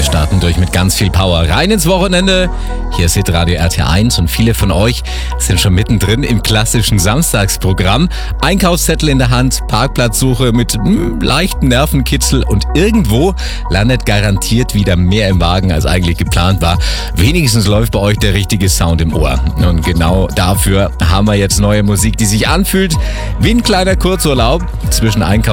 starten durch mit ganz viel Power. Rein ins Wochenende. Hier ist Hitradio RT1 und viele von euch sind schon mittendrin im klassischen Samstagsprogramm. Einkaufszettel in der Hand, Parkplatzsuche mit leichten Nervenkitzel und irgendwo landet garantiert wieder mehr im Wagen, als eigentlich geplant war. Wenigstens läuft bei euch der richtige Sound im Ohr. Und genau dafür haben wir jetzt neue Musik, die sich anfühlt wie ein kleiner Kurzurlaub zwischen Einkauf